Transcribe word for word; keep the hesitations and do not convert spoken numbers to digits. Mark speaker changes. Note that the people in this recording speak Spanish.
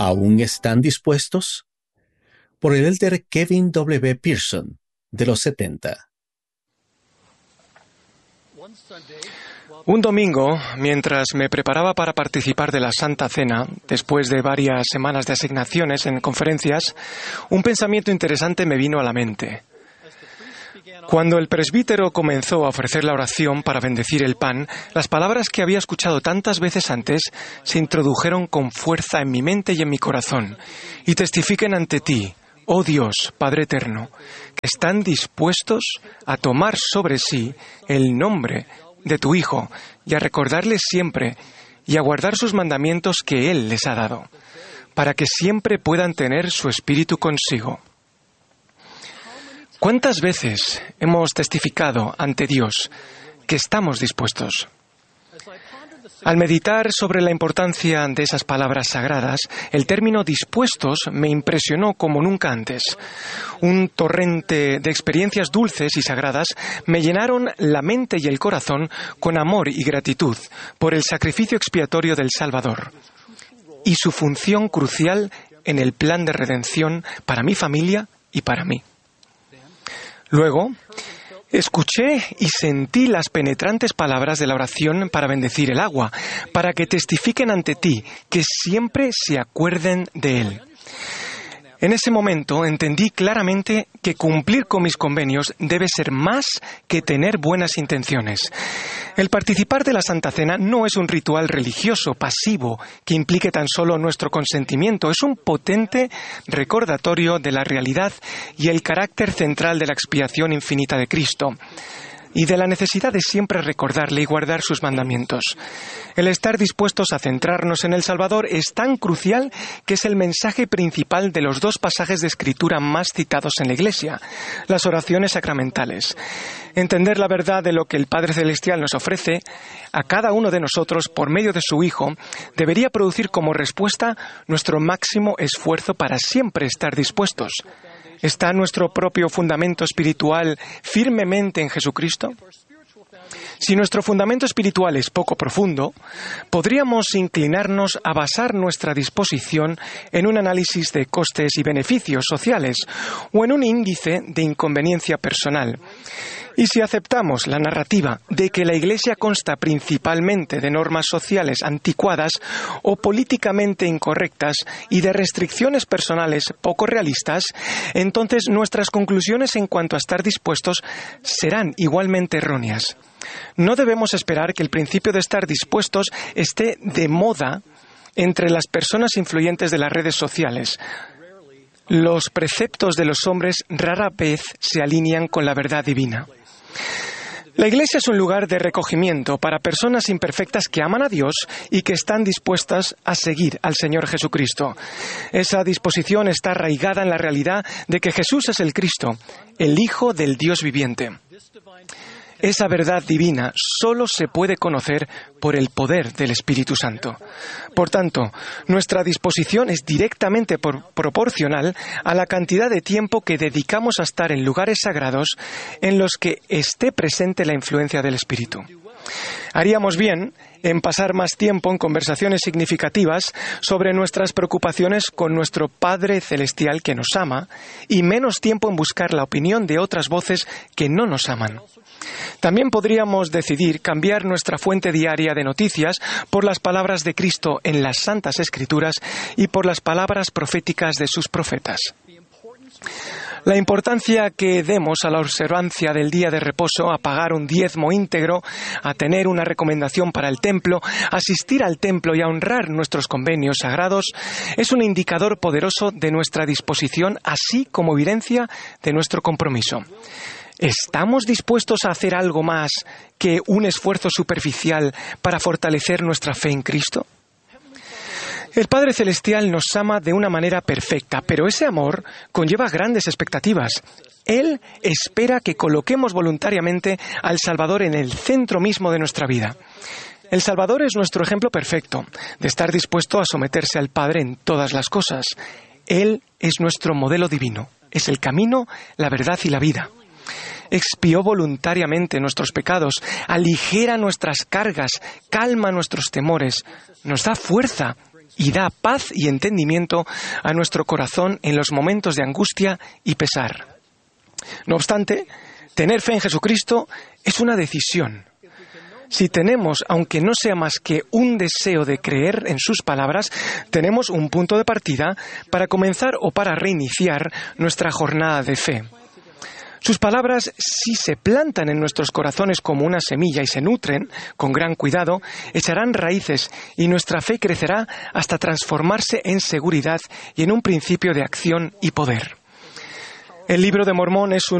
Speaker 1: ¿Aún están dispuestos? Por el elder Kevin W. Pearson, de los setenta.
Speaker 2: Un domingo, mientras me preparaba para participar de la Santa Cena, después de varias semanas de asignaciones en conferencias, un pensamiento interesante me vino a la mente. Cuando el presbítero comenzó a ofrecer la oración para bendecir el pan, las palabras que había escuchado tantas veces antes se introdujeron con fuerza en mi mente y en mi corazón, y testifiquen ante ti, oh Dios, Padre Eterno, que están dispuestos a tomar sobre sí el nombre de tu Hijo y a recordarles siempre y a guardar sus mandamientos que Él les ha dado, para que siempre puedan tener su espíritu consigo. ¿Cuántas veces hemos testificado ante Dios que estamos dispuestos? Al meditar sobre la importancia de esas palabras sagradas, el término dispuestos me impresionó como nunca antes. Un torrente de experiencias dulces y sagradas me llenaron la mente y el corazón con amor y gratitud por el sacrificio expiatorio del Salvador y su función crucial en el plan de redención para mi familia y para mí. Luego, escuché y sentí las penetrantes palabras de la oración para bendecir el agua, para que testifiquen ante ti, que siempre se acuerden de Él. En ese momento entendí claramente que cumplir con mis convenios debe ser más que tener buenas intenciones. El participar de la Santa Cena no es un ritual religioso pasivo que implique tan solo nuestro consentimiento, es un potente recordatorio de la realidad y el carácter central de la expiación infinita de Cristo, y de la necesidad de siempre recordarle y guardar sus mandamientos. El estar dispuestos a centrarnos en el Salvador es tan crucial que es el mensaje principal de los dos pasajes de Escritura más citados en la Iglesia, las oraciones sacramentales. Entender la verdad de lo que el Padre Celestial nos ofrece a cada uno de nosotros por medio de su Hijo debería producir como respuesta nuestro máximo esfuerzo para siempre estar dispuestos. ¿Está nuestro propio fundamento espiritual firmemente en Jesucristo? Si nuestro fundamento espiritual es poco profundo, podríamos inclinarnos a basar nuestra disposición en un análisis de costes y beneficios sociales o en un índice de inconveniencia personal. Y si aceptamos la narrativa de que la Iglesia consta principalmente de normas sociales anticuadas o políticamente incorrectas y de restricciones personales poco realistas, entonces nuestras conclusiones en cuanto a estar dispuestos serán igualmente erróneas. No debemos esperar que el principio de estar dispuestos esté de moda entre las personas influyentes de las redes sociales. Los preceptos de los hombres rara vez se alinean con la verdad divina. La Iglesia es un lugar de recogimiento para personas imperfectas que aman a Dios y que están dispuestas a seguir al Señor Jesucristo. Esa disposición está arraigada en la realidad de que Jesús es el Cristo, el Hijo del Dios viviente. Esa verdad divina solo se puede conocer por el poder del Espíritu Santo. Por tanto, nuestra disposición es directamente por- proporcional a la cantidad de tiempo que dedicamos a estar en lugares sagrados en los que esté presente la influencia del Espíritu. Haríamos bien en pasar más tiempo en conversaciones significativas sobre nuestras preocupaciones con nuestro Padre Celestial que nos ama y menos tiempo en buscar la opinión de otras voces que no nos aman. También podríamos decidir cambiar nuestra fuente diaria de noticias por las palabras de Cristo en las Santas Escrituras y por las palabras proféticas de sus profetas. La importancia que demos a la observancia del día de reposo, a pagar un diezmo íntegro, a tener una recomendación para el templo, a asistir al templo y a honrar nuestros convenios sagrados, es un indicador poderoso de nuestra disposición, así como evidencia de nuestro compromiso. ¿Estamos dispuestos a hacer algo más que un esfuerzo superficial para fortalecer nuestra fe en Cristo? El Padre Celestial nos ama de una manera perfecta, pero ese amor conlleva grandes expectativas. Él espera que coloquemos voluntariamente al Salvador en el centro mismo de nuestra vida. El Salvador es nuestro ejemplo perfecto de estar dispuesto a someterse al Padre en todas las cosas. Él es nuestro modelo divino, es el camino, la verdad y la vida. Expió voluntariamente nuestros pecados, aligera nuestras cargas, calma nuestros temores, nos da fuerza y da paz y entendimiento a nuestro corazón en los momentos de angustia y pesar. No obstante, tener fe en Jesucristo es una decisión. Si tenemos, aunque no sea más que un deseo de creer en sus palabras, tenemos un punto de partida para comenzar o para reiniciar nuestra jornada de fe. Sus palabras, si se plantan en nuestros corazones como una semilla y se nutren con gran cuidado, echarán raíces y nuestra fe crecerá hasta transformarse en seguridad y en un principio de acción y poder. El Libro de Mormón es un